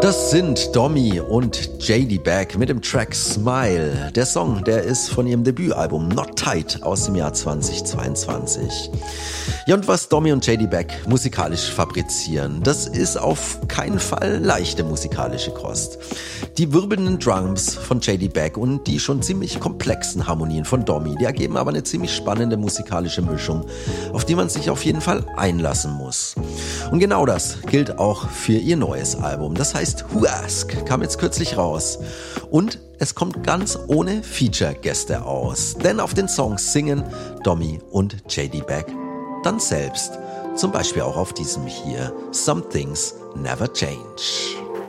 Das sind Domi und JD Back mit dem Track Smile. Der Song, der ist von ihrem Debütalbum Not Tight aus dem Jahr 2022. Ja, und was Domi und JD Back musikalisch fabrizieren, das ist auf keinen Fall leichte musikalische Kost. Die wirbelnden Drums von JD Back und die schon ziemlich komplexen Harmonien von Domi, die ergeben aber eine ziemlich spannende musikalische Mischung, auf die man sich auf jeden Fall einlassen muss. Und genau das gilt auch für ihr neues Album. Das heißt Who Ask, kam jetzt kürzlich raus. Und es kommt ganz ohne Feature-Gäste aus. Denn auf den Songs singen Domi und JD Back dann selbst. Zum Beispiel auch auf diesem hier, Some Things Never Change.